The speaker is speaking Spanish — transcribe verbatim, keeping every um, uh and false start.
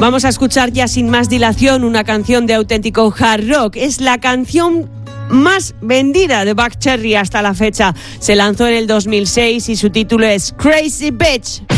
Vamos a escuchar ya sin más dilación una canción de auténtico hard rock. Es la canción más vendida de Buckcherry hasta la fecha. Se lanzó en el dos mil seis y su título es Crazy Bitch.